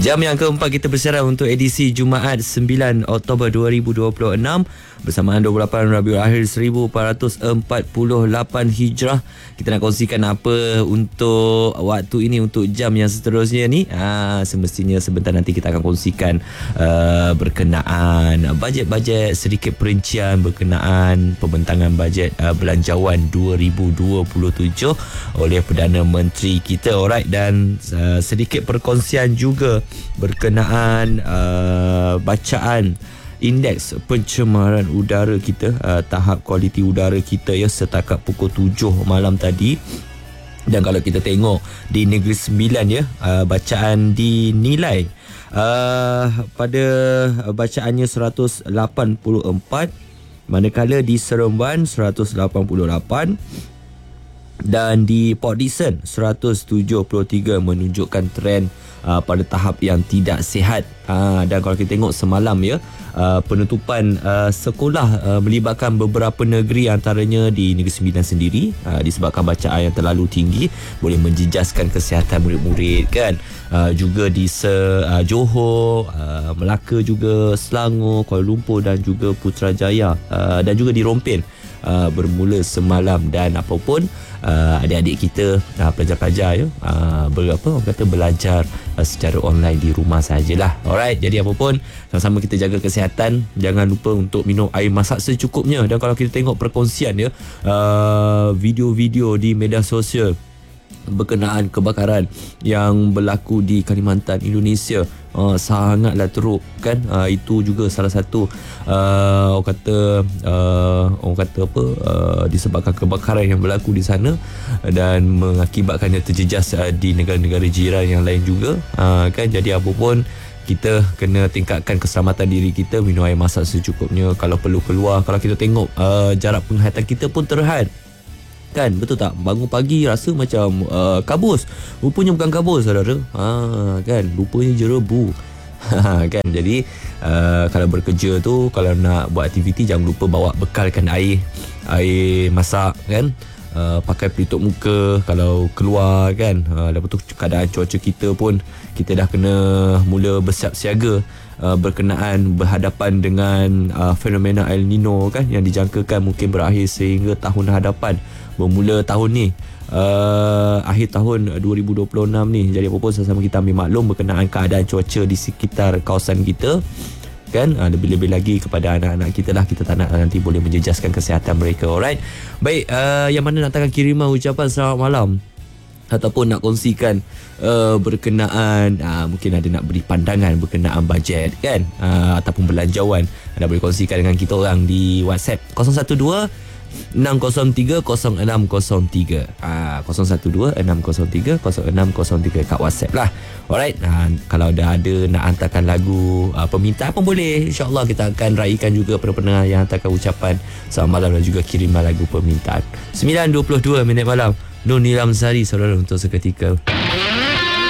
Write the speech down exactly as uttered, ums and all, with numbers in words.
Jam yang keempat kita bersiaran untuk edisi Jumaat sembilan Oktober dua ribu dua puluh enam bersamaan dua puluh lapan Rabiul Akhir seribu empat ratus empat puluh lapan Hijrah. Kita nak kongsikan apa untuk waktu ini, untuk jam yang seterusnya ni. Ha, semestinya sebentar nanti kita akan kongsikan uh, berkenaan bajet-bajet, sedikit perincian berkenaan pembentangan bajet uh, belanjawan dua ribu dua puluh tujuh oleh Perdana Menteri kita. Alright, dan uh, sedikit perkongsian juga berkenaan uh, bacaan indeks pencemaran udara kita, uh, tahap kualiti udara kita ya, setakat pukul tujuh malam tadi. Dan kalau kita tengok di Negeri Sembilan ya, uh, bacaan dinilai uh, pada bacaannya seratus lapan puluh empat, manakala di Seremban seratus lapan puluh lapan dan di Port Dickson seratus tujuh puluh tiga, menunjukkan trend uh, pada tahap yang tidak sihat. Uh, dan kalau kita tengok semalam ya, uh, penutupan uh, sekolah uh, melibatkan beberapa negeri, antaranya di Negeri Sembilan sendiri, uh, disebabkan bacaan yang terlalu tinggi boleh menjejaskan kesihatan murid-murid kan. Uh, juga di se, uh, Johor, uh, Melaka juga, Selangor, Kuala Lumpur dan juga Putrajaya, uh, dan juga di Rompin uh, bermula semalam. Dan apapun uh, adik-adik kita, uh, pelajar-pelajar ya, uh, berapa orang kata belajar uh, secara online di rumah sajalah. Alright, jadi apapun sama-sama kita jaga kesihatan. Jangan lupa untuk minum air masak secukupnya. Dan kalau kita tengok perkongsian ya, uh, video-video di media sosial berkenaan kebakaran yang berlaku di Kalimantan, Indonesia, uh, sangatlah teruk kan. Uh, itu juga salah satu uh, orang kata uh, orang kata apa uh, disebabkan kebakaran yang berlaku di sana dan mengakibatkannya terjejas uh, di negara-negara jiran yang lain juga, uh, kan. Jadi apa pun kita kena tingkatkan keselamatan diri kita, minum air masak secukupnya. Kalau perlu keluar, kalau kita tengok uh, jarak penghayatan kita pun terhad kan, betul tak? Bangun pagi rasa macam uh, kabus, rupanya bukan kabus saudara, ha, kan, rupanya jerebu. Kan, jadi uh, kalau bekerja tu, kalau nak buat aktiviti, jangan lupa bawa bekalkan air air masak kan. Uh, pakai pelitup muka kalau keluar kan. Uh, lepas tu keadaan cuaca kita pun kita dah kena mula bersiap siaga uh, berkenaan berhadapan dengan uh, fenomena El Nino kan, yang dijangkakan mungkin berakhir sehingga tahun hadapan, bermula tahun ni, uh, akhir tahun dua ribu dua puluh enam ni. Jadi apa pun sama-sama kita ambil maklum berkenaan keadaan cuaca di sekitar kawasan kita kan. Uh, lebih-lebih lagi kepada anak-anak kita lah, kita tak nak nanti boleh menjejaskan kesihatan mereka. Alright, baik, uh, yang mana nak hantarkan kiriman ucapan selamat malam ataupun nak kongsikan uh, berkenaan uh, mungkin ada nak beri pandangan berkenaan bajet kan, uh, ataupun belanjawan, anda boleh kongsikan dengan kita orang di WhatsApp kosong satu dua enam kosong tiga kosong enam kosong tiga, ah, kosong satu dua enam kosong tiga kosong enam kosong tiga kat WhatsApp lah. Alright, ah, kalau dah ada nak hantarkan lagu ah, permintaan pun boleh. InsyaAllah kita akan raikan juga pendengar yang hantarkan ucapan selamat malam dan juga kiriman lagu permintaan. Sembilan dua puluh dua minit malam, Nur Nilam Sari saudara untuk seketika.